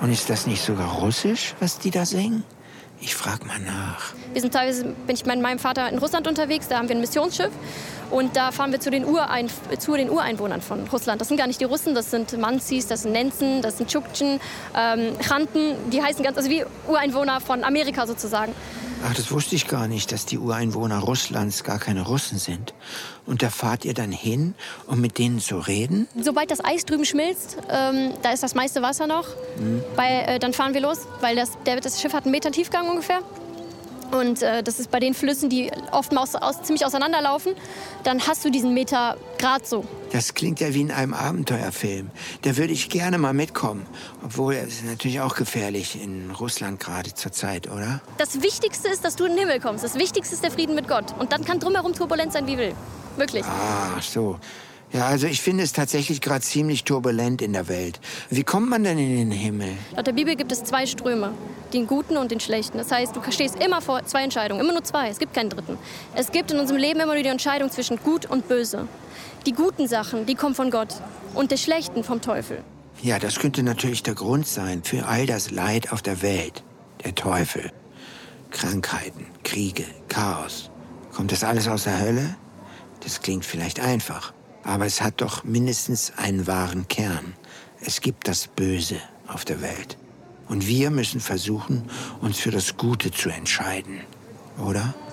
Und ist das nicht sogar Russisch, was die da singen? Ich frag mal nach. Wir sind teilweise, bin ich mit meinem Vater in Russland unterwegs, da haben wir ein Missionsschiff. Und da fahren wir zu den Ureinwohnern von Russland. Das sind gar nicht die Russen, das sind Manzis, das sind Nenzen, das sind Tschuktschen, Chanten. Die heißen ganz, also wie Ureinwohner von Amerika sozusagen. Ach, das wusste ich gar nicht, dass die Ureinwohner Russlands gar keine Russen sind. Und da fahrt ihr dann hin, um mit denen zu reden? Sobald das Eis drüben schmilzt, da ist das meiste Wasser noch, dann fahren wir los, weil das Schiff hat 1 Meter Tiefgang ungefähr. Und das ist bei den Flüssen, die oftmals ziemlich auseinanderlaufen, dann hast du diesen Meter Grad so. Das klingt ja wie in einem Abenteuerfilm. Da würde ich gerne mal mitkommen. Obwohl, es ist natürlich auch gefährlich in Russland gerade zur Zeit, oder? Das Wichtigste ist, dass du in den Himmel kommst. Das Wichtigste ist der Frieden mit Gott. Und dann kann drumherum turbulent sein, wie will. Wirklich. Ach so. Ja, also ich finde es tatsächlich gerade ziemlich turbulent in der Welt. Wie kommt man denn in den Himmel? Laut der Bibel gibt es 2 Ströme, den guten und den schlechten. Das heißt, du stehst immer vor 2 Entscheidungen, immer nur 2, es gibt keinen dritten. Es gibt in unserem Leben immer nur die Entscheidung zwischen gut und böse. Die guten Sachen, die kommen von Gott und die schlechten vom Teufel. Ja, das könnte natürlich der Grund sein für all das Leid auf der Welt. Der Teufel. Krankheiten, Kriege, Chaos. Kommt das alles aus der Hölle? Das klingt vielleicht einfach. Aber es hat doch mindestens einen wahren Kern. Es gibt das Böse auf der Welt. Und wir müssen versuchen, uns für das Gute zu entscheiden. Oder?